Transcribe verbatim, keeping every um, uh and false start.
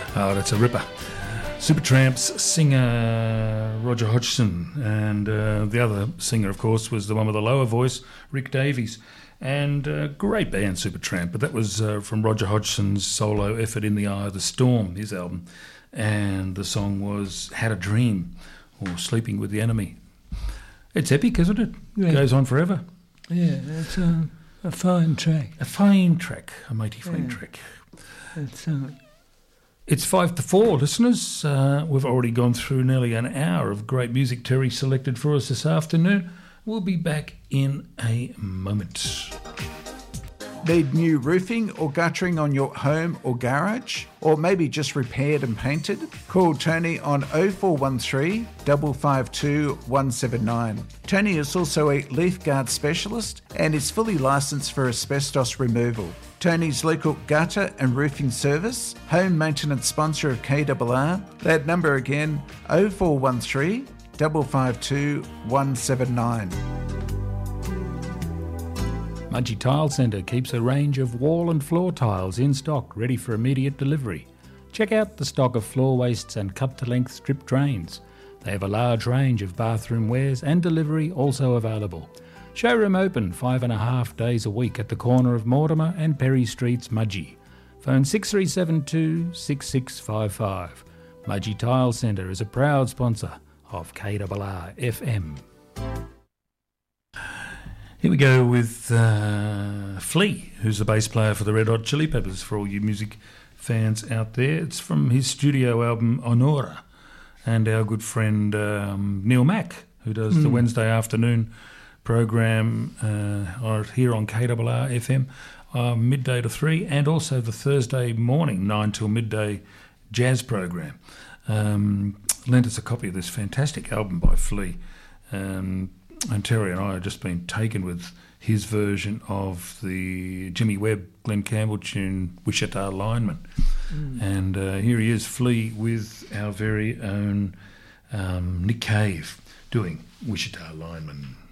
Oh, that's a ripper. Supertramp's singer Roger Hodgson, and uh, the other singer, of course, was the one with the lower voice, Rick Davies. And uh, great band, Supertramp, but that was uh, from Roger Hodgson's solo effort In the Eye of the Storm, his album. And the song was Had a Dream, or Sleeping with the Enemy. It's epic, isn't it? Yeah. It goes on forever. Yeah, it's a, a fine track. A fine track, a mighty fine Yeah. track. It's uh, It's five to four, listeners. Uh, we've already gone through nearly an hour of great music Terry selected for us this afternoon. We'll be back in a moment. Need new roofing or guttering on your home or garage? Or maybe just repaired and painted? Call Tony on oh four one three, five five two, one seven nine. Tony is also a leaf guard specialist and is fully licensed for asbestos removal. Tony's local gutter and roofing service, home maintenance sponsor of K R R. That number again, oh four one three, five five two, one seven nine. Mudgee Tile Centre keeps a range of wall and floor tiles in stock, ready for immediate delivery. Check out the stock of floor wastes and cut-to-length strip drains. They have a large range of bathroom wares and delivery also available. Showroom open five and a half days a week at the corner of Mortimer and Perry Streets, Mudgee. Phone six three seven two, six six five five. Mudgee Tile Centre is a proud sponsor of K R R F M. Here we go with uh, Flea, who's the bass player for the Red Hot Chili Peppers, for all you music fans out there. It's from his studio album Honora, and our good friend um, Neil Mack, who does mm. the Wednesday afternoon program uh, here on K R R F M, uh, midday to three, and also the Thursday morning, nine till midday jazz program. Um, lent us a copy of this fantastic album by Flea. Um, And Terry and I have just been taken with his version of the Jimmy Webb, Glenn Campbell tune, Wichita Lineman. Mm. And uh, here he is, Flea, with our very own um, Nick Cave doing Wichita Lineman.